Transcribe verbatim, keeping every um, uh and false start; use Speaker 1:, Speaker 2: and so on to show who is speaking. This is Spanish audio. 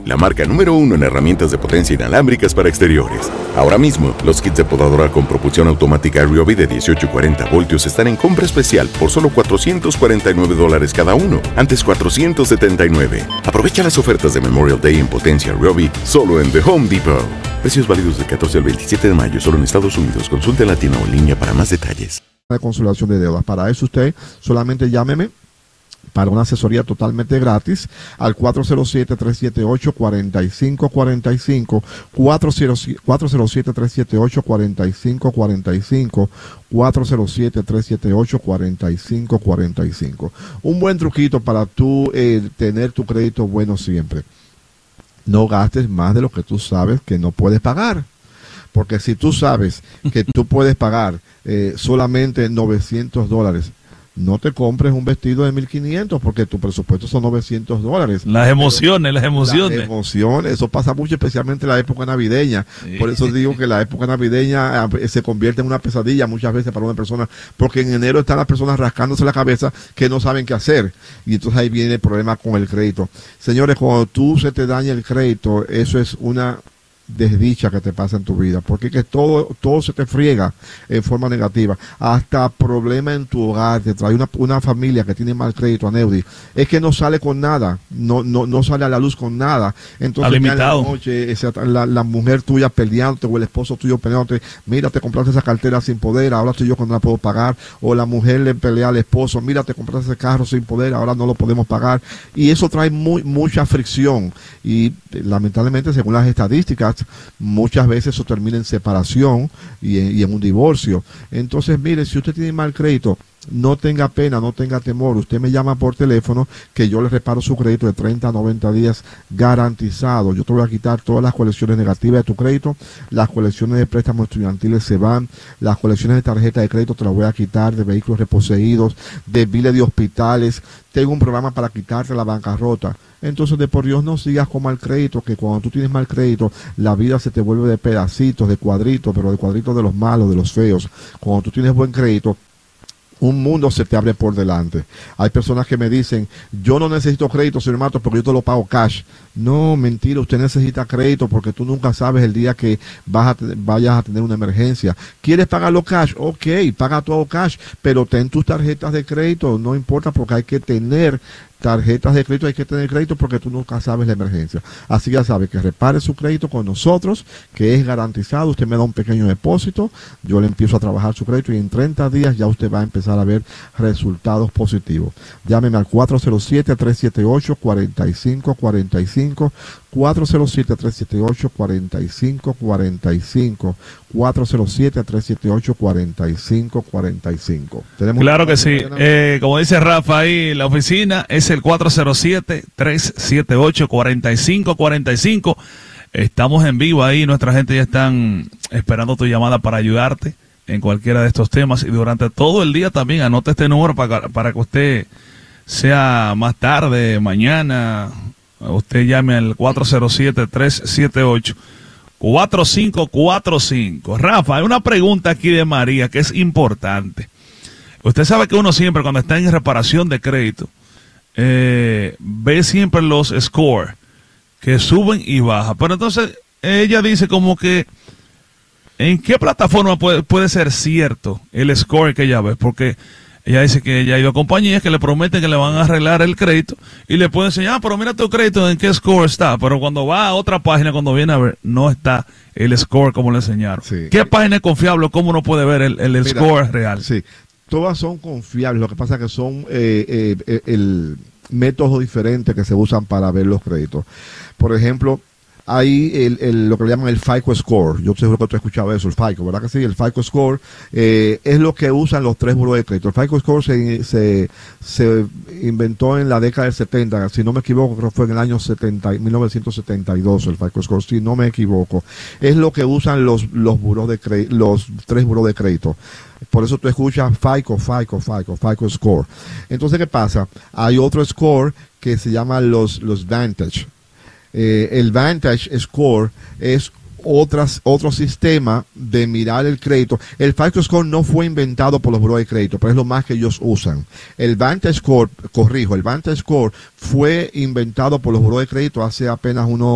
Speaker 1: la marca número uno en herramientas de potencia inalámbricas para exteriores. Ahora mismo, los kits de podadora con propulsión automática Ryobi de dieciocho y cuarenta voltios están en compra especial por solo cuatrocientos cuarenta y nueve dólares cada uno, antes cuatrocientos setenta y nueve. Aprovecha las ofertas de Memorial Day en potencia Ryobi solo en The Home Depot. Precios válidos del catorce al veintisiete de mayo, solo en Estados Unidos. Consulte en la tienda o en línea para más detalles.
Speaker 2: De consolidación de deudas. Para eso usted solamente llámeme para una asesoría totalmente gratis al cuatro cero siete, tres siete ocho, cuatro cinco cuatro cinco, cuatro cero siete, tres siete ocho, cuatro cinco cuatro cinco, cuatro cero siete, tres siete ocho, cuatro cinco cuatro cinco. Un buen truquito para tú eh, tener tu crédito bueno siempre. No gastes más de lo que tú sabes que no puedes pagar. Porque si tú sabes que tú puedes pagar eh, solamente novecientos dólares, no te compres un vestido de mil quinientos porque tu presupuesto son novecientos dólares.
Speaker 3: Las emociones, las emociones.
Speaker 2: Las emociones, eso pasa mucho, especialmente en la época navideña. Sí. Por eso digo que la época navideña eh, se convierte en una pesadilla muchas veces para una persona, porque en enero están las personas rascándose la cabeza que no saben qué hacer. Y entonces ahí viene el problema con el crédito. Señores, cuando tú se te daña el crédito, eso es una desdicha que te pasa en tu vida, porque que todo todo se te friega en forma negativa, hasta problema en tu hogar te trae una, una familia que tiene mal crédito, Aneudi, es que no sale con nada, no no no sale a la luz con nada, entonces
Speaker 3: limitado.
Speaker 2: La, noche, esa, la, la mujer tuya peleándote o el esposo tuyo peleándote, mira, te compraste esa cartera sin poder, ahora estoy yo cuando la puedo pagar, o la mujer le pelea al esposo, mira, te compraste ese carro sin poder, ahora no lo podemos pagar, y eso trae muy, mucha fricción, y lamentablemente según las estadísticas muchas veces eso termina en separación y en, y en un divorcio. Entonces, mire, si usted tiene mal crédito, no tenga pena, no tenga temor. Usted me llama por teléfono que yo le reparo su crédito de treinta a noventa días garantizado. Yo te voy a quitar todas las colecciones negativas de tu crédito. Las colecciones de préstamos estudiantiles se van. Las colecciones de tarjeta de crédito te las voy a quitar, de vehículos reposeídos, de biles de hospitales. Tengo un programa para quitarte la bancarrota. Entonces, de por Dios, no sigas con mal crédito, que cuando tú tienes mal crédito, la vida se te vuelve de pedacitos, de cuadritos, pero de cuadritos de los malos, de los feos. Cuando tú tienes buen crédito, un mundo se te abre por delante. Hay personas que me dicen, yo no necesito crédito, señor Matos, porque yo te lo pago cash. No, mentira, usted necesita crédito porque tú nunca sabes el día que vas a, vayas a tener una emergencia. ¿Quieres pagarlo cash? Ok, paga todo cash, pero ten tus tarjetas de crédito, no importa, porque hay que tener tarjetas de crédito, hay que tener crédito porque tú nunca sabes la emergencia. Así ya sabe que repare su crédito con nosotros, que es garantizado. Usted me da un pequeño depósito, yo le empiezo a trabajar su crédito y en treinta días ya usted va a empezar a ver resultados positivos. Llámeme al cuatro cero siete, tres siete ocho, cuatro cinco cuatro cinco, cuatro cero siete, tres siete ocho, cuatro cinco cuatro cinco, cuatro cero siete, tres siete ocho, cuatro cinco cuatro cinco.
Speaker 3: Claro que sí. Eh, como dice Rafa ahí, la oficina es el cuatro cero siete, tres siete ocho, cuatro cinco cuatro cinco. Estamos en vivo ahí, nuestra gente ya están esperando tu llamada para ayudarte en cualquiera de estos temas, y durante todo el día también anote este número para, para que usted, sea más tarde, mañana, usted llame al cuatro cero siete, tres siete ocho, cuatro cinco cuatro cinco. Rafa, hay una pregunta aquí de María que es importante. Usted sabe que uno siempre cuando está en reparación de crédito eh, ve siempre los scores que suben y bajan, pero entonces ella dice como que ¿en qué plataforma puede, puede ser cierto el score que ella ve? Porque ella dice que ella ha ido a compañías que le prometen que le van a arreglar el crédito y le pueden enseñar, ah, pero mira tu crédito, en qué score está. Pero cuando va a otra página, cuando viene a ver, no está el score como le enseñaron. Sí. ¿Qué página es confiable? ¿Cómo uno puede ver el, el, el Mira, score real?
Speaker 2: Sí, todas son confiables. Lo que pasa es que son eh, eh, el métodos diferentes que se usan para ver los créditos. Por ejemplo, hay el, el, lo que le llaman el FICO Score. Yo seguro que tú has escuchado eso, el FICO, ¿verdad que sí? El FICO Score eh, es lo que usan los tres buros de crédito. El FICO Score se, se, se inventó en la década del setenta, si no me equivoco, creo que fue en el año setenta, mil novecientos setenta y dos, el FICO Score, si no me equivoco. Es lo que usan los, los, buros de crédito, los tres buros de crédito. Por eso tú escuchas FICO, FICO, FICO, FICO Score. Entonces, ¿qué pasa? Hay otro score que se llama los, los Vantage. Eh, el Vantage Score es otras, otro sistema de mirar el crédito. El FICO Score no fue inventado por los buros de crédito, pero es lo más que ellos usan. El Vantage Score, corrijo, el Vantage Score fue inventado por los buros de crédito hace apenas unos